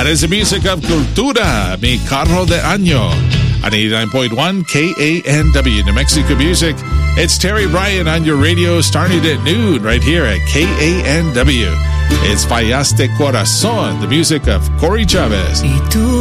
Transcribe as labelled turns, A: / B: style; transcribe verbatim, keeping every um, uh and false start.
A: That is the music of Cultura, Mi Carro de Año, on eighty-nine point one K A N W, New Mexico Music. It's Terry Bryan on your radio, starting at noon right here at K A N W. It's Fallaste Corazón, the music of Cory Chavez.